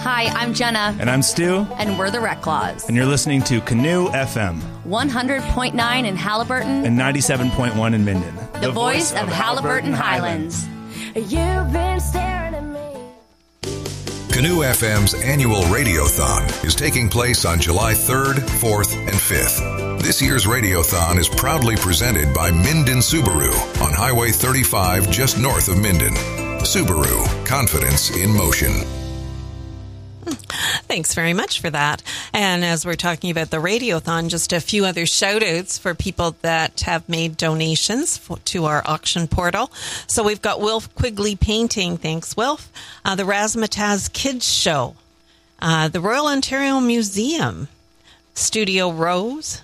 Hi, I'm Jenna. And I'm Stu. And we're the Reclaws. And you're listening to Canoe FM. 100.9 in Haliburton. And 97.1 in Minden. The voice of Haliburton Highlands. You've been staring at me. Canoe FM's annual Radiothon is taking place on July 3rd, 4th, and 5th. This year's Radiothon is proudly presented by Minden Subaru on Highway 35 just north of Minden. Subaru, confidence in motion. Thanks very much for that. And as we're talking about the Radiothon, just a few other shout-outs for people that have made donations to our auction portal. So we've got Wilf Quigley Painting. Thanks, Wilf. The Razzmatazz Kids Show. The Royal Ontario Museum. Studio Rose.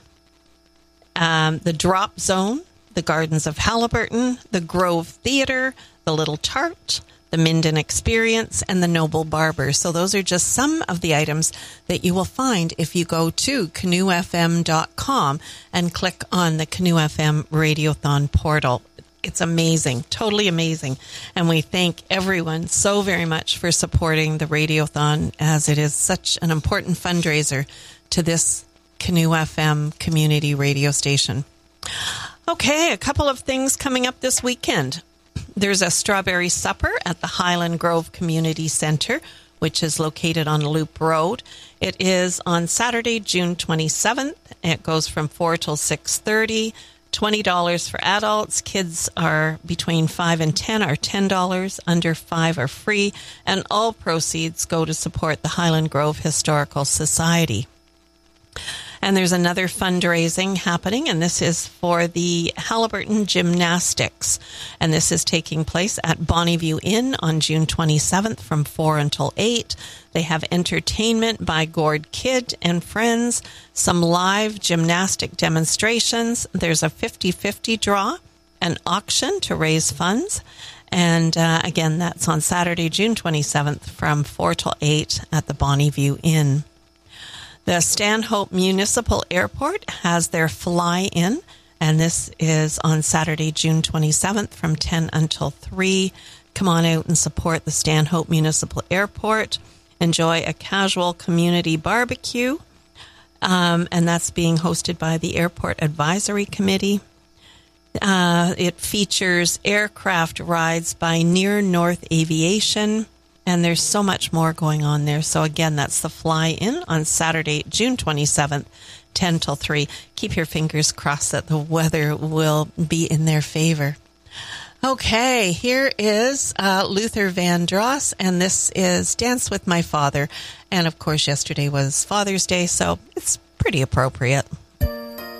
The Drop Zone. The Gardens of Haliburton. The Grove Theatre. The Little Tart. The Minden Experience, and the Noble Barber. So those are just some of the items that you will find if you go to canoefm.com and click on the Canoe FM Radiothon portal. It's amazing, totally amazing. And we thank everyone so very much for supporting the Radiothon, as it is such an important fundraiser to this Canoe FM community radio station. Okay, a couple of things coming up this weekend. There's a strawberry supper at the Highland Grove Community Center, which is located on Loop Road. It is on Saturday, June 27th. It goes from 4 till 6:30. $20 for adults. Kids are between 5 and 10 are $10. Under 5 are free. And all proceeds go to support the Highland Grove Historical Society. And there's another fundraising happening, and this is for the Haliburton Gymnastics. And this is taking place at Bonnyview Inn on June 27th from 4 until 8. They have entertainment by Gord Kidd and friends, some live gymnastic demonstrations. There's a 50-50 draw, an auction to raise funds. And again, that's on Saturday, June 27th from 4 till 8 at the Bonnyview Inn. The Stanhope Municipal Airport has their fly-in, and this is on Saturday, June 27th from 10 until 3. Come on out and support the Stanhope Municipal Airport. Enjoy a casual community barbecue, and that's being hosted by the Airport Advisory Committee. It features aircraft rides by Near North Aviation. And there's so much more going on there. So again, that's the fly-in on Saturday, June 27th, 10 till 3. Keep your fingers crossed that the weather will be in their favor. Okay, here is Luther Vandross, and this is Dance with My Father. And of course, yesterday was Father's Day, so it's pretty appropriate.